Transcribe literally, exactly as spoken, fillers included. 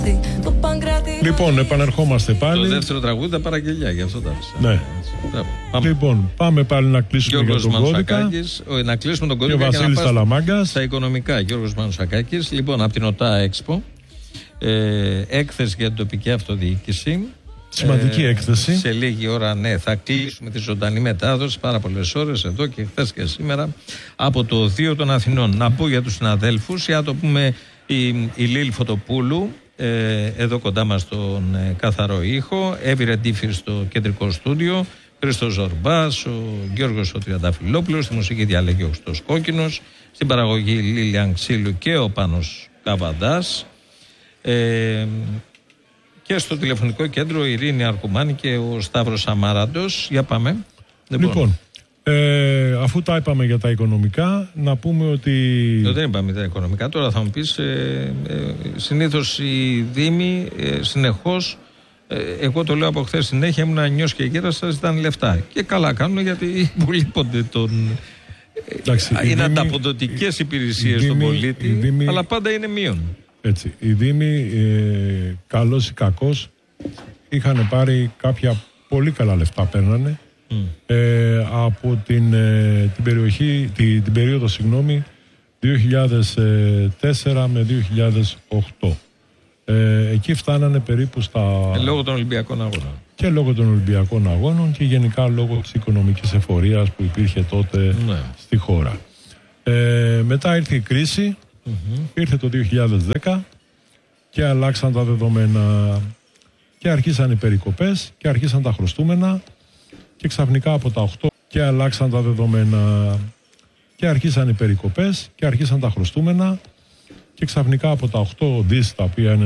Λοιπόν, επανερχόμαστε πάλι. Το δεύτερο τραγούδι τα παραγγελιά, γι' αυτό τα άφησα. Ναι. Πάμε. Λοιπόν, πάμε πάλι να κλείσουμε για τον κώδικα. Να κλείσουμε τον κώδικα και ο Βασίλης Ταλαμάγκας. Στα οικονομικά, Γιώργος Μανουσακάκης. Λοιπόν, από την ΟΤΑ Έξπο, ε, έκθεση για την τοπική αυτοδιοίκηση. Σημαντική ε, έκθεση. Σε λίγη ώρα, ναι, θα κλείσουμε τη ζωντανή μετάδοση πάρα πολλές ώρες εδώ και χθες και σήμερα από το Δίο των Αθηνών. Να πω για τους συναδέλφους, για να το πούμε, η, η Λίλη Φωτοπούλου, ε, εδώ κοντά μας στον ε, Καθαρό Ήχο, Εύη Ντίφη στο κεντρικό στούντιο, Χρήστος Ζορμπάς, ο Γιώργος ο Τριανταφυλόπουλος, στη μουσική διαλέγει ο Χριστός Κόκκινος, στην παραγωγή Λίλιαν Ξύλου και ο Πάνος Καβαντάς. Ε, Και στο τηλεφωνικό κέντρο η Ειρήνη Αρκουμάνη και ο Σταύρος Αμάραντος. Για πάμε. Λοιπόν, ε, αφού τα είπαμε για τα οικονομικά, να πούμε ότι... Ε, δεν είπαμε τα οικονομικά. Τώρα θα μου πεις, ε, ε, συνήθως οι Δήμοι ε, συνεχώς, ε, εγώ το λέω από χθες συνέχεια, ήμουν νιός και γέρας, σας ζητάνε λεφτά. Και καλά κάνουν, γιατί υπολείπονται τον... Εντάξει, είναι Δήμοι, ανταποδοτικές υπηρεσίες στον πολίτη, Δήμοι, αλλά πάντα είναι μείον. Έτσι, οι Δήμοι, ε, καλός ή κακός, είχαν πάρει κάποια πολύ καλά λεφτά, παίρνανε mm. ε, από την, ε, την, περιοχή, την, την περίοδο συγγνώμη, δύο χιλιάδες τέσσερα με δύο χιλιάδες οκτώ. Ε, εκεί φτάνανε περίπου στα... Ε, λόγω των Ολυμπιακών Αγώνων. Και λόγω των Ολυμπιακών Αγώνων και γενικά λόγω της οικονομικής εφορίας που υπήρχε τότε ναι. στη χώρα. Ε, μετά ήρθε η κρίση. Mm-hmm. Ήρθε το δύο χιλιάδες δέκα και αλλάξαν τα δεδομένα και αρχίσαν οι περικοπές και αρχίσαν τα χρωστούμενα και ξαφνικά από τα οκτώ και αλλάξαν τα δεδομένα και αρχίσαν οι περικοπές και αρχίσαν τα χρωστούμενα και ξαφνικά από τα οκτώ δις τα οποία είναι